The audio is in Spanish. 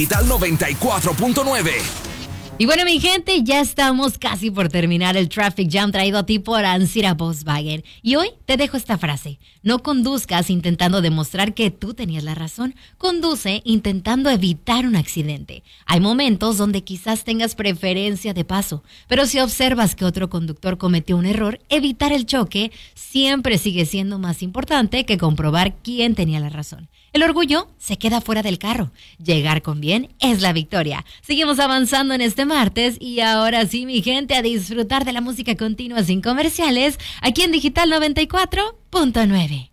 Digital 94.9. Y bueno, mi gente, ya estamos casi por terminar el Traffic Jam traído a ti por Ancira Volkswagen. Y hoy te dejo esta frase: no conduzcas intentando demostrar que tú tenías la razón, conduce intentando evitar un accidente. Hay momentos donde quizás tengas preferencia de paso, pero si observas que otro conductor cometió un error, evitar el choque siempre sigue siendo más importante que comprobar quién tenía la razón. El orgullo se queda fuera del carro. Llegar con bien es la victoria. Seguimos avanzando en este martes y ahora sí, mi gente, a disfrutar de la música continua sin comerciales aquí en Digital 94.9.